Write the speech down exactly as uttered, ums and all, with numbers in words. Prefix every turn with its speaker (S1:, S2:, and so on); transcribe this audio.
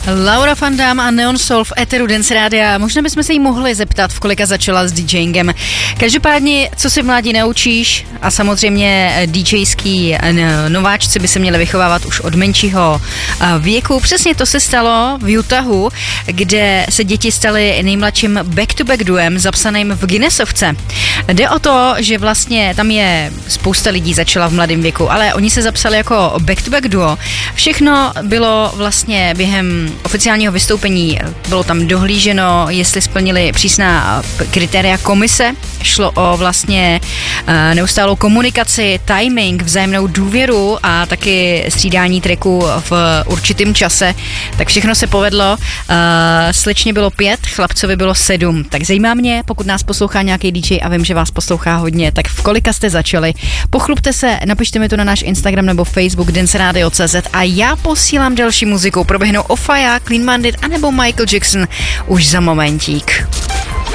S1: Laura Van Damme a Neon Soul v éteru Dance Rádia. Možná bychom se jí mohli zeptat, v kolika začala s DJingem. Každopádně, co si v mládí naučíš, a samozřejmě DJský nováčci by se měli vychovávat už od menšího věku. Přesně to se stalo v Utahu, kde se děti staly nejmladším back-to-back duem zapsaným v Guinnessovce. Jde o to, že vlastně tam je spousta lidí začala v mladém věku, ale oni se zapsali jako back-to-back duo. Všechno bylo vlastně během oficiálního vystoupení, bylo tam dohlíženo, jestli splnili přísná kritéria komise. Šlo o vlastně neustálou komunikaci, timing, vzájemnou důvěru a taky střídání tracku v určitém čase. Tak všechno se povedlo. Slečně bylo pět, chlapcovi bylo sedm. Tak zajímá mě, pokud nás poslouchá nějaký D J a vím, že vás poslouchá hodně, tak v kolika jste začali? Pochlupte se, napište mi to na náš Instagram nebo Facebook dance radio tečka cé zet a já posílám další muziku. Proběhnou Ofaya, Clean Bandit anebo Michael Jackson už za momentík.